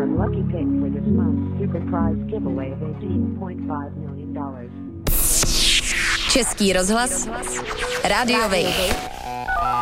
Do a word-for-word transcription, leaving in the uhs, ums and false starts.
lucky pick for this month's super prize giveaway of eighteen point five million dollars. Český rozhlas, Radio Wave.